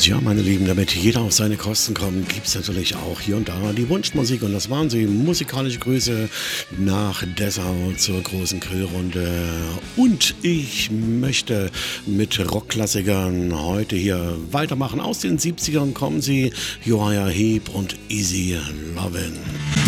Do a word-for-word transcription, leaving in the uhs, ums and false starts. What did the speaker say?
Ja, meine Lieben, damit jeder auf seine Kosten kommt, gibt es natürlich auch hier und da die Wunschmusik. Und das waren sie. Musikalische Grüße nach Dessau zur großen Grillrunde. Und ich möchte mit Rockklassikern heute hier weitermachen. Aus den siebzigern kommen sie, Uriah Heep und Easy Lovin'.